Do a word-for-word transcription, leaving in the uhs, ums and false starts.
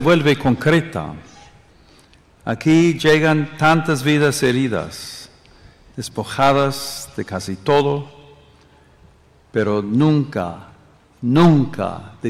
vuelve concreta. Aquí llegan tantas vidas heridas, despojadas de casi todo, pero nunca, nunca